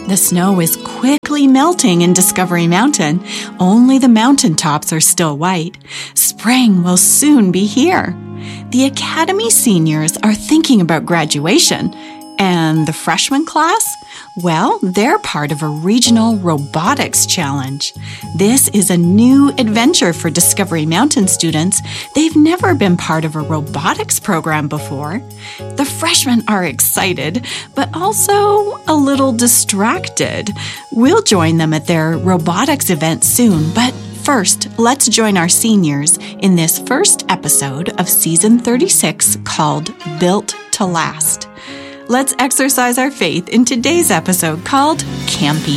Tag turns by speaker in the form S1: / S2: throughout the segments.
S1: The snow is quickly melting in Discovery Mountain. Only the mountaintops are still white. Spring will soon be here. The Academy seniors are thinking about graduation. And the freshman class? Well, they're part of a regional robotics challenge. This is a new adventure for Discovery Mountain students. They've never been part of a robotics program before. The freshmen are excited, but also a little distracted. We'll join them at their robotics event soon, but first, let's join our seniors in this first episode of Season 36 called Built to Last. Let's exercise our faith in today's episode called Campy.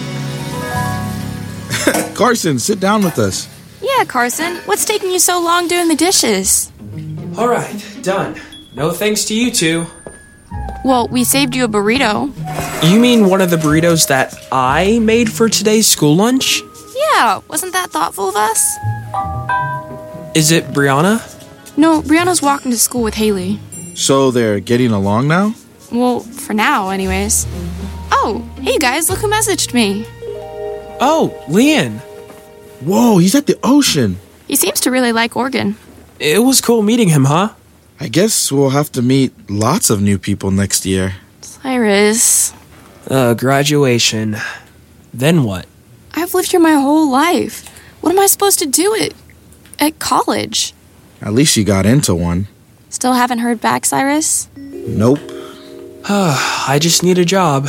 S2: Carson, sit down with us.
S3: Yeah, Carson. What's taking you so long doing the dishes?
S4: All right, done. No thanks to you two.
S3: Well, we saved you a burrito.
S4: You mean one of the burritos that I made for today's school lunch?
S3: Yeah, wasn't that thoughtful of us?
S4: Is it Brianna?
S3: No, Brianna's walking to school with Haley.
S2: So they're getting along now?
S3: Well, for now, anyways. Oh, hey guys, look who messaged me.
S4: Oh, Leon.
S2: Whoa, he's at the ocean.
S3: He seems to really like Oregon.
S4: It was cool meeting him, huh?
S2: I guess we'll have to meet lots of new people next year.
S3: Cyrus.
S4: Graduation. Then what?
S3: I've lived here my whole life. What am I supposed to do at college?
S2: At least you got into one.
S3: Still haven't heard back, Cyrus?
S2: Nope.
S4: I just need a job.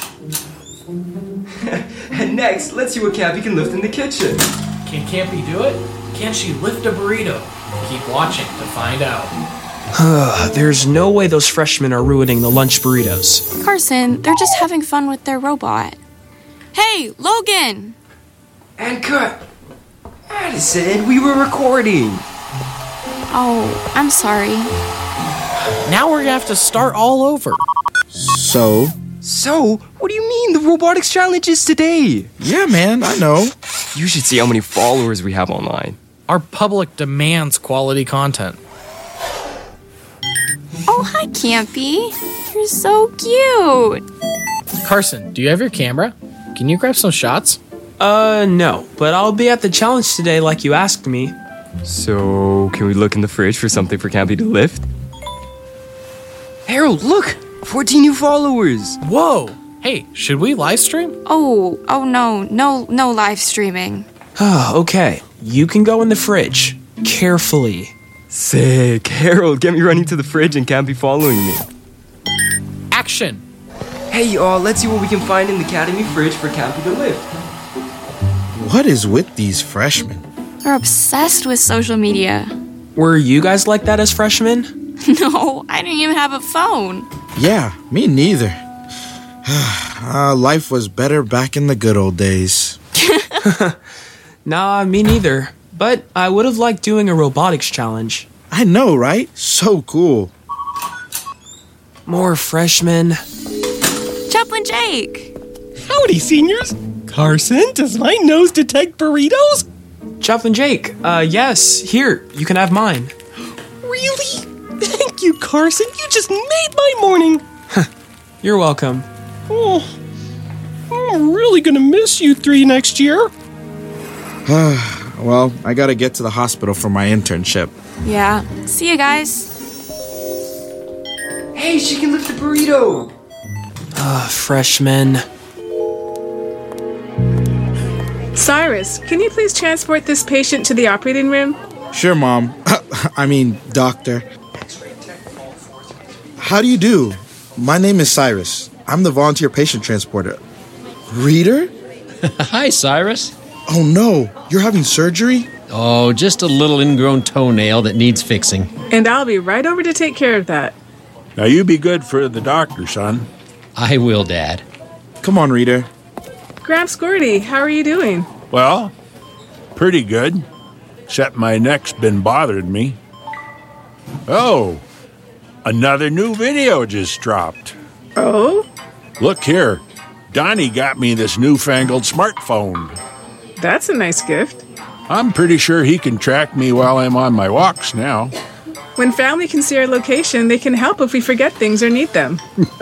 S5: And next, let's see what Campy can lift in the kitchen.
S6: Can Campy do it? Can she lift a burrito? Keep watching to find out.
S4: There's no way those freshmen are ruining the lunch burritos.
S3: Carson, they're just having fun with their robot. Hey, Logan!
S5: And cut. Addison, we were recording.
S3: Oh, I'm sorry.
S6: Now we're gonna have to start all over.
S2: So,
S5: what do you mean? The robotics challenge is today.
S2: yeah, man, I know.
S5: You should see how many followers we have online.
S6: Our public demands quality content.
S3: Oh, hi, Campy. You're so cute.
S6: Carson, do you have your camera? Can you grab some shots?
S4: No, but I'll be at the challenge today like you asked me.
S5: So, can we look in the fridge for something for Campy to lift? Harold, look! 14 new followers!
S6: Whoa! Hey, should we live stream?
S3: Oh, no live streaming.
S4: Okay, you can go in the fridge. Carefully.
S5: Sick. Harold, get me running to the fridge and Campy following me.
S6: Action!
S5: Hey, y'all, let's see what we can find in the Academy fridge for Campy to lift.
S2: What is with these freshmen?
S3: They're obsessed with social media.
S4: Were you guys like that as freshmen?
S3: No, I didn't even have a phone.
S2: Yeah, me neither. Life was better back in the good old days.
S4: Nah, me neither. But I would have liked doing a robotics challenge.
S2: I know, right? So cool.
S4: More freshmen.
S3: Chaplain Jake!
S7: Howdy, seniors. Carson, does my nose detect burritos?
S4: Chaplain Jake, yes, here, you can have mine.
S7: Really? Thank you, Carson. You just made my morning.
S4: You're welcome.
S7: Oh, I'm really gonna miss you three next year.
S2: Well, I gotta get to the hospital for my internship.
S3: Yeah, see you guys.
S5: Hey, she can lift the burrito!
S4: Freshmen.
S8: Cyrus, can you please transport this patient to the operating room?
S2: Sure, Mom. Doctor. How do you do? My name is Cyrus. I'm the volunteer patient transporter. Reader?
S9: Hi, Cyrus.
S2: Oh no, you're having surgery?
S9: Oh, just a little ingrown toenail that needs fixing.
S8: And I'll be right over to take care of that.
S10: Now you be good for the doctor, son.
S9: I will, Dad.
S2: Come on, Reader.
S8: Gramps Gordy, how are you doing?
S10: Well, pretty good. Except my neck's been bothering me. Oh, another new video just dropped.
S8: Oh?
S10: Look here. Donnie got me this newfangled smartphone.
S8: That's a nice gift.
S10: I'm pretty sure he can track me while I'm on my walks now.
S8: When family can see our location, they can help if we forget things or need them.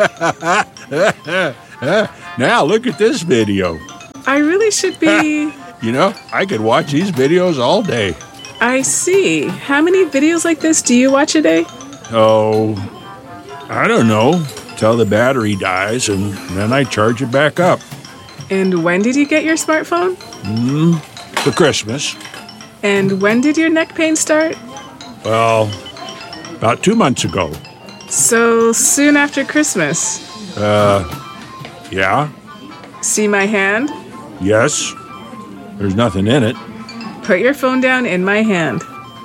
S10: Now look at this video.
S8: I really should be...
S10: You know, I could watch these videos all day.
S8: I see. How many videos like this do you watch a day?
S10: Oh, I don't know. Till the battery dies, and then I charge it back up.
S8: And when did you get your smartphone?
S10: For Christmas.
S8: And when did your neck pain start?
S10: Well, about 2 months ago.
S8: So soon after Christmas.
S10: Yeah?
S8: See my hand?
S10: Yes. There's nothing in it.
S8: Put your phone down in my hand.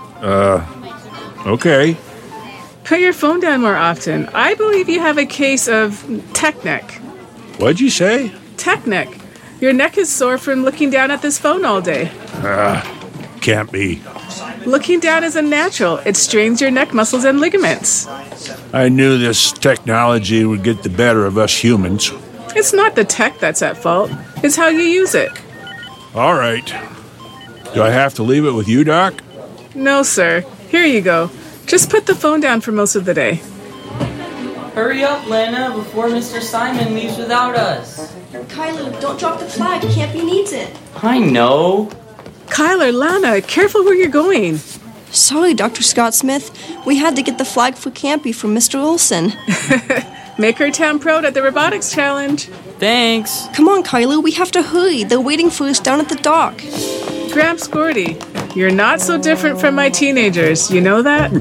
S10: Okay.
S8: Put your phone down more often. I believe you have a case of tech neck.
S10: What'd you say?
S8: Tech neck. Your neck is sore from looking down at this phone all day.
S10: Can't be.
S8: Looking down is unnatural. It strains your neck muscles and ligaments.
S10: I knew this technology would get the better of us humans.
S8: It's not the tech that's at fault. It's how you use it.
S10: All right. Do I have to leave it with you, Doc?
S8: No, sir. Here you go. Just put the phone down for most of the day.
S11: Hurry up, Lana, before Mr. Simon leaves without us.
S12: Kyler, don't drop the flag. Campy needs it.
S11: I know.
S8: Kyler, Lana, careful where you're going.
S12: Sorry, Dr. Scott Smith. We had to get the flag for Campy from Mr. Olson.
S8: Make her town proud at the robotics challenge.
S11: Thanks.
S12: Come on, Kyler, we have to hurry. They're waiting for us down at the dock.
S8: Gramps Gordy, you're not so different from my teenagers. You know that?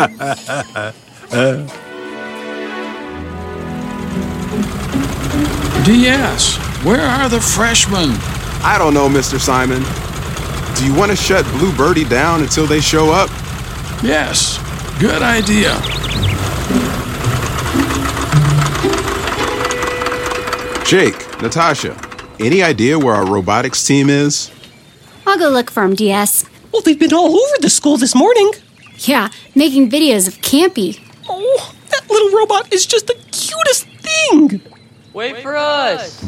S13: DS, where are the freshmen?
S14: I don't know, Mr. Simon. Do you want to shut Blue Birdie down until they show up?
S13: Yes, good idea.
S14: Jake, Natasha, any idea where our robotics team is?
S15: I'll go look for them, DS.
S7: Well, they've been all over the school this morning.
S15: Yeah, making videos of Campy.
S7: Oh, that little robot is just the cutest thing.
S11: Wait for us.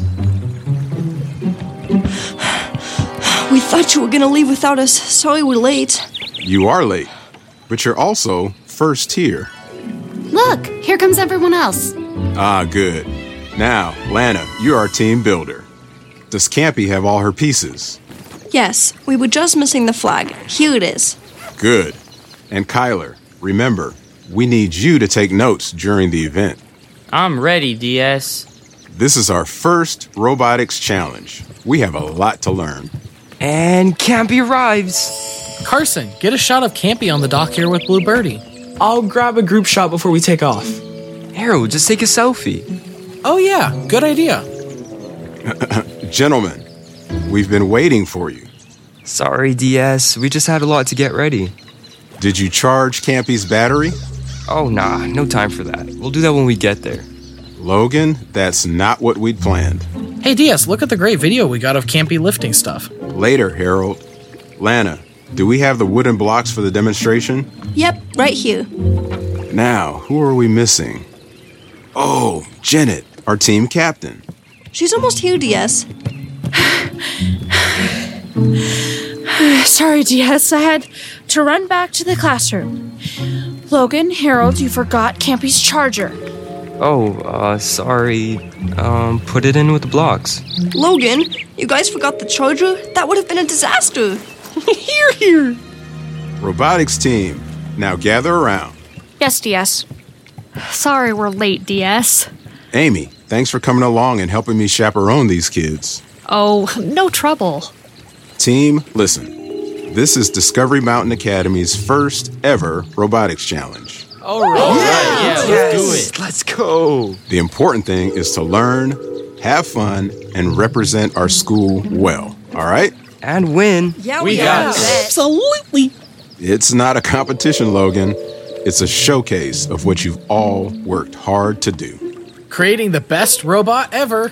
S12: We thought you were going to leave without us. Sorry we're late.
S14: You are late, but you're also first here.
S15: Look, here comes everyone else.
S14: Ah, good. Now, Lana, you're our team builder. Does Campy have all her pieces?
S12: Yes, we were just missing the flag. Here it is.
S14: Good. And Kyler, remember, we need you to take notes during the event.
S11: I'm ready, DS.
S14: This is our first robotics challenge. We have a lot to learn.
S5: And Campy arrives.
S6: Carson, get a shot of Campy on the dock here with Blue Birdie. I'll grab a group shot before we take off.
S5: Harold, just take a selfie.
S6: Oh yeah, good idea.
S14: Gentlemen, we've been waiting for you.
S5: Sorry, DS. We just had a lot to get ready.
S14: Did you charge Campy's battery?
S5: Oh, nah, no time for that. We'll do that when we get there.
S14: Logan, that's not what we'd planned.
S6: Hey, DS, look at the great video we got of Campy lifting stuff.
S14: Later, Harold. Lana, do we have the wooden blocks for the demonstration?
S12: Yep, right here.
S14: Now, who are we missing? Oh, Janet, our team captain.
S12: She's almost here, DS.
S16: Sorry, DS. I had to run back to the classroom. Logan, Harold, you forgot Campy's charger.
S5: Oh, sorry. Put it in with the blocks.
S12: Logan, you guys forgot the charger? That would have been a disaster.
S7: Here.
S14: Robotics team, now gather around.
S16: Yes, DS.
S15: Sorry we're late, DS.
S14: Amy, thanks for coming along and helping me chaperone these kids.
S15: Oh, no trouble.
S14: Team, listen. This is Discovery Mountain Academy's first ever robotics challenge.
S11: All right. Let's do it.
S5: Let's go.
S14: The important thing is to learn, have fun, and represent our school well. All right?
S5: And win.
S12: Yeah,
S11: we got
S12: it.
S7: Absolutely.
S14: It's not a competition, Logan. It's a showcase of what you've all worked hard to do.
S6: Creating the best robot ever.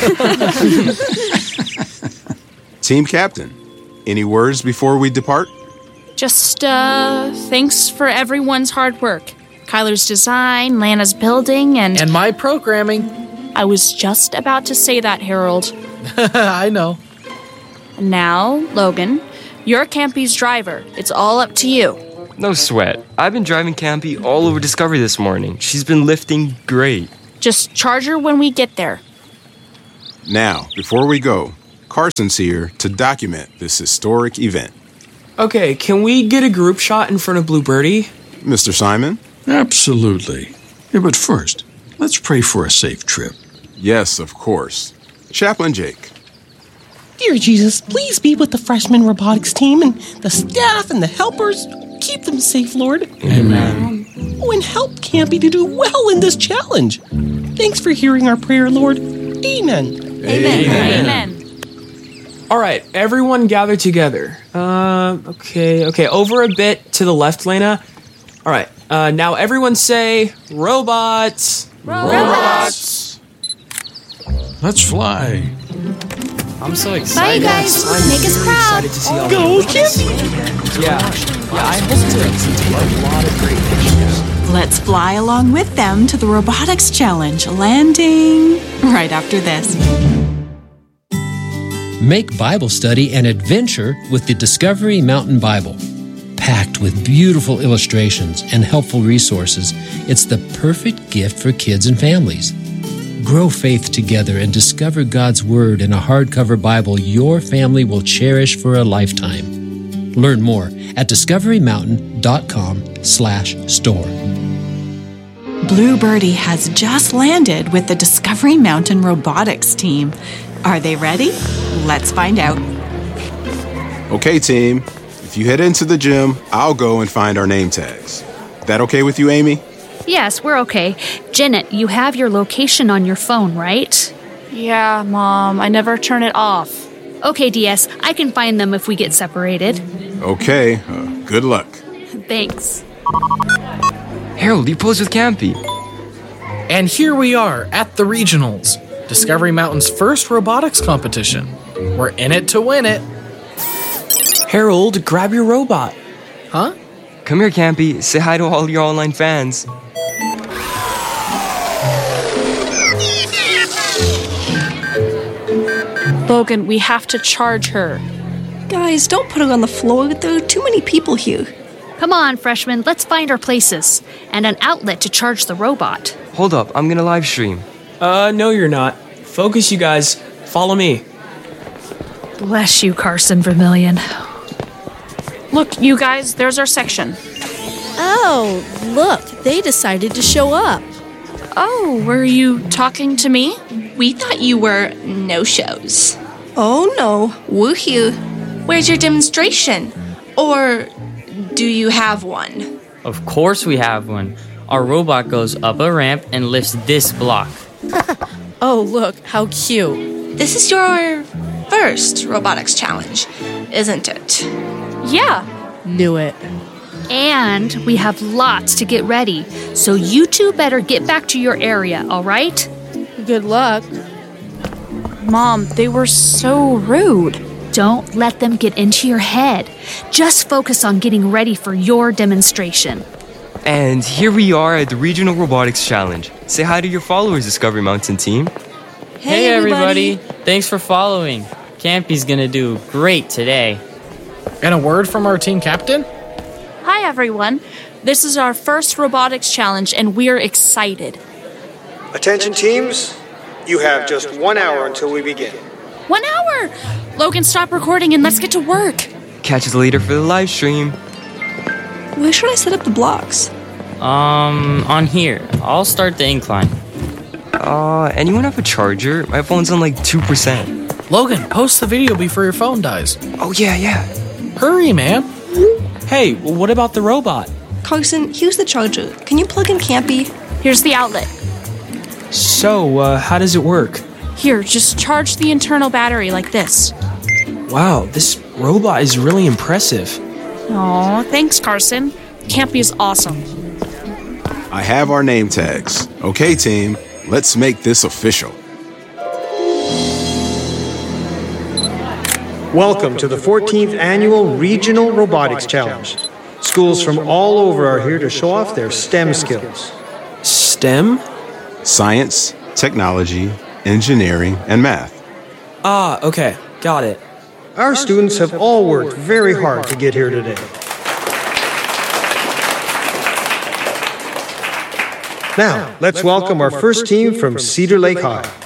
S14: Team captain, any words before we depart?
S16: Just, thanks for everyone's hard work. Kyler's design, Lana's building, and
S6: my programming.
S16: I was just about to say that, Harold.
S6: I know.
S16: Now, Logan, you're Campy's driver. It's all up to you.
S5: No sweat. I've been driving Campy all over Discovery this morning. She's been lifting great.
S16: Just charge her when we get there.
S14: Now, before we go, Carson's here to document this historic event.
S4: Okay, can we get a group shot in front of Blue Birdie?
S14: Mr. Simon?
S13: Absolutely. Yeah, but first, let's pray for a safe trip.
S14: Yes, of course. Chaplain Jake.
S7: Dear Jesus, please be with the freshman robotics team and the staff and the helpers. Keep them safe, Lord.
S13: Amen.
S7: Oh, and help Campy to do well in this challenge. Thanks for hearing our prayer, Lord. Amen.
S16: Amen.
S4: All right, everyone gather together. Okay, over a bit to the left, Lena. All right, now everyone say, robots.
S13: Robots. Let's fly.
S4: I'm so
S15: Bye,
S4: excited.
S15: you guys. Make us proud.
S4: Excited to see all
S7: Go,
S4: the
S7: Campy.
S4: Yeah, I hope to take a lot of great pictures.
S1: Let's fly along with them to the robotics challenge, landing right after this.
S9: Make Bible study an adventure with the Discovery Mountain Bible. Packed with beautiful illustrations and helpful resources, it's the perfect gift for kids and families. Grow faith together and discover God's Word in a hardcover Bible your family will cherish for a lifetime. Learn more at discoverymountain.com/store.
S1: Blue Birdie has just landed with the Discovery Mountain robotics team. Are they ready? Let's find out.
S14: Okay, team. If you head into the gym, I'll go and find our name tags. That okay with you, Amy?
S15: Yes, we're okay. Janet, you have your location on your phone, right?
S16: Yeah, Mom. I never turn it off.
S15: Okay, DS, I can find them if we get separated.
S14: Okay, good luck.
S15: Thanks.
S5: Harold, you posed with Campy.
S6: And here we are at the regionals, Discovery Mountain's first robotics competition. We're in it to win it.
S4: Harold, grab your robot.
S6: Huh?
S5: Come here, Campy. Say hi to all your online fans.
S16: Logan, we have to charge her.
S12: Guys, don't put her on the floor. There are too many people here.
S15: Come on, freshmen, let's find our places and an outlet to charge the robot.
S5: Hold up, I'm gonna live stream.
S4: No, you're not. Focus, you guys. Follow me.
S15: Bless you, Carson Vermillion.
S16: Look, you guys, there's our section.
S17: Oh, look, they decided to show up.
S16: Oh, were you talking to me?
S18: We thought you were no-shows.
S12: Oh no, we're here.
S18: Where's your demonstration? Or do you have one?
S11: Of course we have one. Our robot goes up a ramp and lifts this block.
S17: Oh, look, how cute.
S18: This is your first robotics challenge, isn't it?
S16: Yeah.
S17: Knew it.
S15: And we have lots to get ready, so you two better get back to your area, all right?
S17: Good luck.
S16: Mom, they were so rude.
S15: Don't let them get into your head. Just focus on getting ready for your demonstration.
S5: And here we are at the Regional Robotics Challenge. Say hi to your followers, Discovery Mountain team.
S11: Hey everybody. Thanks for following. Campy's gonna do great today.
S6: And a word from our team captain?
S16: Hi, everyone. This is our first robotics challenge, and we're excited.
S19: Attention teams, you have just 1 hour until we begin.
S16: 1 hour! Logan, stop recording and let's get to work.
S5: Catch us later for the live stream.
S12: Where should I set up the blocks?
S11: On here. I'll start the incline.
S5: Anyone have a charger? My phone's on like 2%.
S6: Logan, post the video before your phone dies.
S5: Oh, yeah.
S6: Hurry, man.
S4: Hey, what about the robot?
S12: Carson, here's the charger. Can you plug in Campy?
S16: Here's the outlet.
S4: So, how does it work?
S16: Here, just charge the internal battery like this.
S4: Wow, this robot is really impressive.
S16: Aw, thanks, Carson. Campy is awesome.
S14: I have our name tags. Okay, team, let's make this official.
S19: Welcome to the 14th Annual Regional Robotics Challenge. Schools from all over are here to show off their STEM skills.
S4: STEM?
S14: Science, technology, engineering, and math.
S4: Okay, got it.
S19: Our students have all worked very hard to get here today. Now, let's welcome our first team from Cedar Lake High.